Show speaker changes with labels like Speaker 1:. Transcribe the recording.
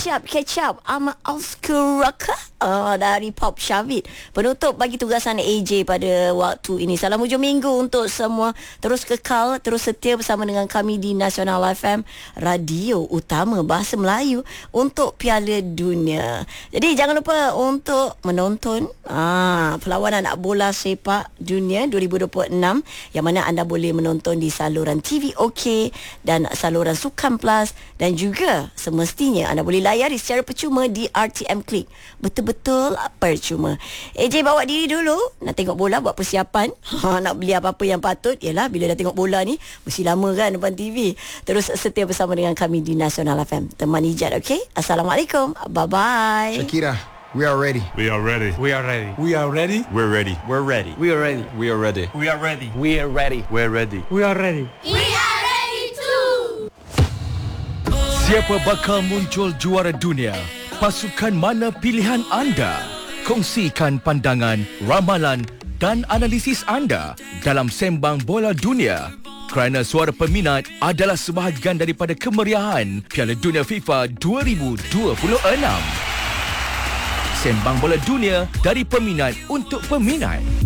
Speaker 1: catch up. Ama Oscar Raka dari Pop Shavit. Penutup bagi tugasan AJ pada waktu ini. Salam hujung minggu untuk semua. Terus kekal, terus setia bersama dengan kami di Nasional FM, radio utama bahasa Melayu untuk Piala Dunia. Jadi jangan lupa untuk menonton perlawanan bola sepak dunia 2026 yang mana anda boleh menonton di saluran TV OK dan saluran Sukan Plus, dan juga semestinya anda boleh layari secara percuma di RTM Click. Betul-betul percuma. AJ bawa diri dulu nak tengok bola, buat persiapan. Nak beli apa-apa yang patut. Yalah, bila dah tengok bola ni mesti lama kan depan TV. Terus setia bersama dengan kami di Nasional FM. Teman Ijat, okey? Assalamualaikum. Bye-bye.
Speaker 2: Shakira, we are ready.
Speaker 3: We are ready.
Speaker 4: We are ready.
Speaker 3: We are ready.
Speaker 4: We're ready.
Speaker 3: We're ready.
Speaker 4: We are ready.
Speaker 3: We are ready.
Speaker 4: We are ready.
Speaker 3: We are ready. We're ready.
Speaker 4: We are ready.
Speaker 5: Siapa bakal muncul juara dunia? Pasukan mana pilihan anda? Kongsikan pandangan, ramalan dan analisis anda dalam Sembang Bola Dunia. Kerana suara peminat adalah sebahagian daripada kemeriahan Piala Dunia FIFA 2026. Sembang Bola Dunia dari peminat untuk peminat.